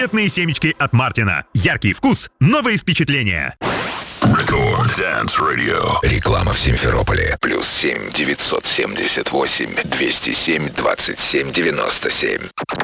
Конфетные семечки от Мартина. Яркий вкус, новые впечатления. Record Dance Radio. Реклама в Симферополе. +7 978 207 27 97.